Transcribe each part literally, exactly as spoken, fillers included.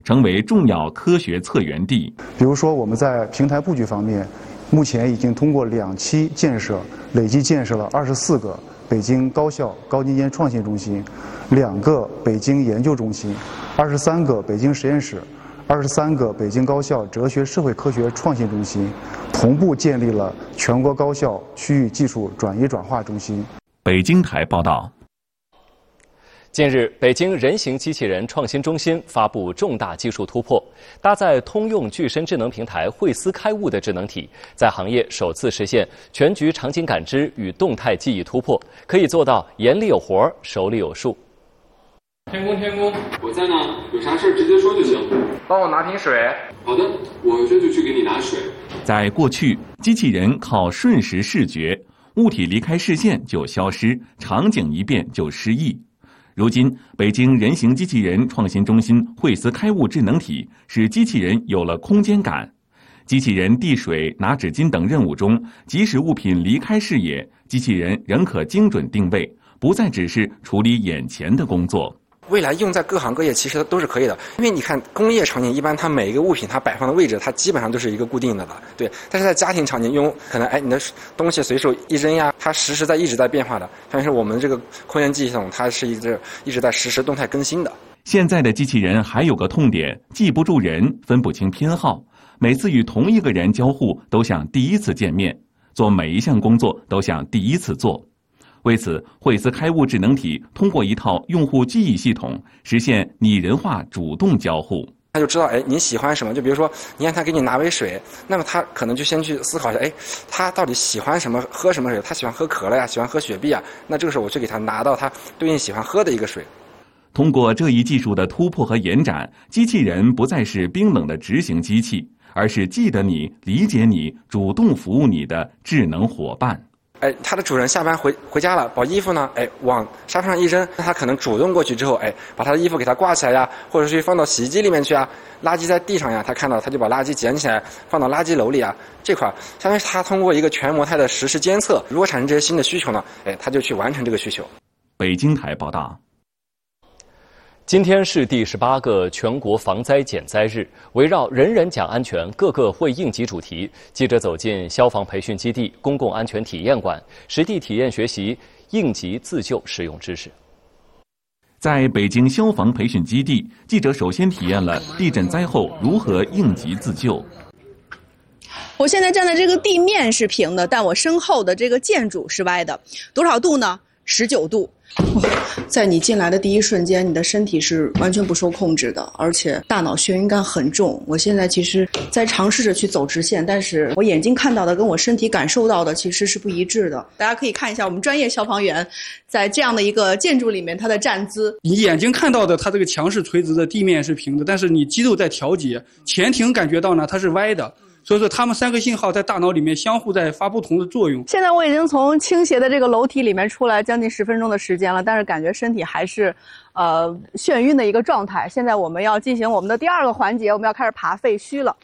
成为重要科学策源地。 比如说，我们在平台布局方面，目前已经通过两期建设，累计建设了二十四个北京高校高精尖创新中心，两个北京研究中心，二十三个北京实验室，二十三个北京高校哲学社会科学创新中心，同步建立了全国高校区域技术转移转化中心。 北京台报道。 近日，北京人形机器人创新中心发布重大技术突破，搭载通用具身智能平台慧思开悟的智能体，在行业首次实现全局场景感知与动态记忆突破，可以做到眼里有活，手里有数。 天宫，天宫，我在呢，有啥事直接说就行。 帮我拿瓶水。 好的，我这就去给你拿水。 在过去，机器人靠瞬时视觉，物体离开视线就消失，场景一变就失忆。如今，北京人形机器人创新中心慧思开悟智能体使机器人有了空间感。机器人递水、拿纸巾等任务中，即使物品离开视野，机器人仍可精准定位，不再只是处理眼前的工作。 未来用在各行各业其实都是可以的，因为你看工业场景一般它每一个物品它摆放的位置它基本上都是一个固定的了，对。但是在家庭场景用可能哎你的东西随手一扔呀，它实时在一直在变化的，但是我们这个空间记忆系统它是一直一直在实时动态更新的。 现在的机器人还有个痛点，记不住人，分不清偏好，每次与同一个人交互都像第一次见面，做每一项工作都像第一次做。为此，慧思开悟智能体通过一套用户记忆系统，实现拟人化主动交互。 他就知道，哎，你喜欢什么？就比如说，你让他给你拿杯水，那么他可能就先去思考一下，哎，他到底喜欢什么，喝什么水？他喜欢喝可乐呀，喜欢喝雪碧啊。那这个时候我去给他拿到他对应喜欢喝的一个水。 通过这一技术的突破和延展，机器人不再是冰冷的执行机器，而是记得你、理解你、主动服务你的智能伙伴。 哎，它的主人下班回回家了，把衣服呢，哎，往沙发上一扔，那它可能主动过去之后，哎，把他的衣服给它挂起来呀，或者是放到洗衣机里面去啊。垃圾在地上呀，他看到他就把垃圾捡起来放到垃圾篓里啊。这块相当于他通过一个全模态的实时监测，如果产生这些新的需求呢，哎，他就去完成这个需求。 北京台报道。 今天是第十八个全国防灾减灾日，围绕人人讲安全，个个会应急主题，记者走进消防培训基地、公共安全体验馆，实地体验学习应急自救实用知识。 在北京消防培训基地，记者首先体验了地震灾后如何应急自救。 我现在站的这个地面是平的，但我身后的这个建筑是歪的，多少度呢？十九度。 在你进来的第一瞬间，你的身体是完全不受控制的，而且大脑眩晕感很重。我现在其实在尝试着去走直线，但是我眼睛看到的跟我身体感受到的其实是不一致的。 大家可以看一下我们专业消防员在这样的一个建筑里面他的站姿。 你眼睛看到的它这个墙是垂直的，地面是平的，但是你肌肉在调节，前庭感觉到呢它是歪的。所以说他们三个信号在大脑里面相互在发不同的作用。 现在我已经从倾斜的这个楼梯里面出来将近十分钟的时间了，但是感觉身体还是呃眩晕的一个状态。现在我们要进行我们的第二个环节，我们要开始爬废墟了。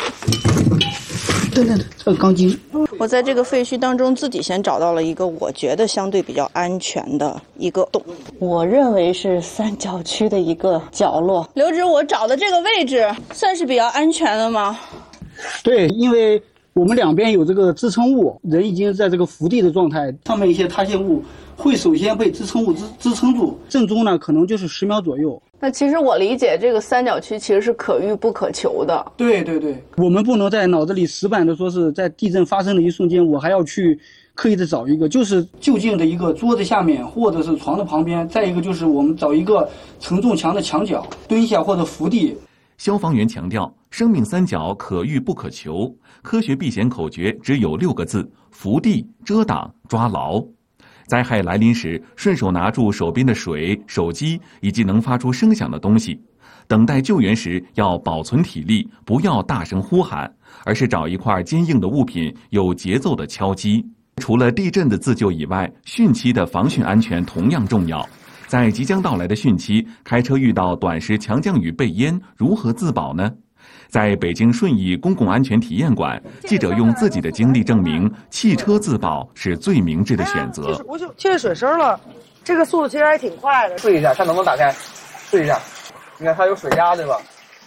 对对对，这个钢筋。 我在这个废墟当中自己先找到了一个我觉得相对比较安全的一个洞，我认为是三角区的一个角落。刘指，我找的这个位置算是比较安全的吗？ 对，因为我们两边有这个支撑物，人已经在这个伏地的状态，上面一些塌陷物会首先被支撑物支支撑住，正中呢可能就是十秒左右。 那其实我理解这个三角区其实是可遇不可求的。 对对对，我们不能在脑子里死板的说是在地震发生的一瞬间我还要去刻意的找一个，就是就近的一个桌子下面或者是床的旁边，再一个就是我们找一个承重墙的墙角蹲下或者伏地。 消防员强调，生命三角可遇不可求，科学避险口诀只有六个字：伏地、遮挡、抓牢。灾害来临时，顺手拿住手边的水、手机以及能发出声响的东西。等待救援时要保存体力，不要大声呼喊，而是找一块坚硬的物品，有节奏的敲击。除了地震的自救以外，汛期的防汛安全同样重要。在即将到来的汛期，开车遇到短时强降雨被淹，如何自保呢？在北京顺义公共安全体验馆，记者用自己的经历证明，汽车自保是最明智的选择。 哎、我就听见水声了，这个速度其实还挺快的。 试一下，看能不能打开，试一下。你看它有水压，对吧？